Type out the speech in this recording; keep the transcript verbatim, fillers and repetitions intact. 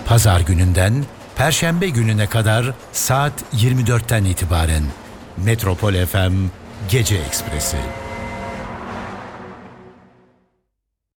Pazar gününden Perşembe gününe kadar saat yirmi dörtten itibaren Metropol F M Gece Ekspresi.